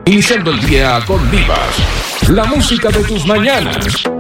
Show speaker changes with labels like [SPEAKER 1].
[SPEAKER 1] Iniciando el día con Vivas, la música de tus mañanas.